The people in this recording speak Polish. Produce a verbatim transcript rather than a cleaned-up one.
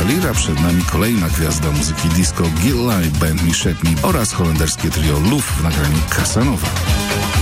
Talira. Przed nami kolejna gwiazda muzyki disco Gilla i Band Me Shape Me oraz holenderskie trio Luf w nagraniu Casanova.